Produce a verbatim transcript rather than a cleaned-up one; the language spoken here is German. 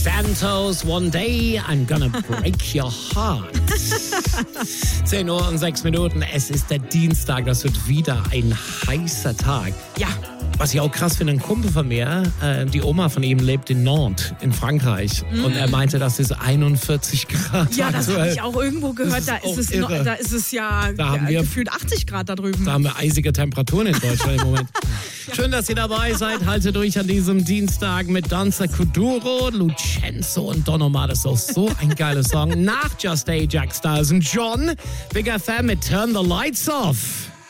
Santos, One Day, I'm gonna break your heart. zehn Uhr und sechs Minuten, es ist der Dienstag, das wird wieder ein heißer Tag. Ja. Was ich auch krass finde, ein Kumpel von mir, äh, die Oma von ihm lebt in Nantes, in Frankreich. Mm. Und er meinte, das ist einundvierzig Grad. Ja, das habe ich auch irgendwo gehört. Ist da, ist es no, da ist es ja, da haben ja wir, gefühlt achtzig Grad da drüben. Da haben wir eisige Temperaturen in Deutschland im Moment. Ja. Schön, dass ihr dabei seid. Haltet durch an diesem Dienstag mit Danza Kuduro, Lucenzo und Don Omar. Das ist auch so ein geiler Song. Nach Just Ajax, Styles und John. Big F M mit Turn the Lights Off.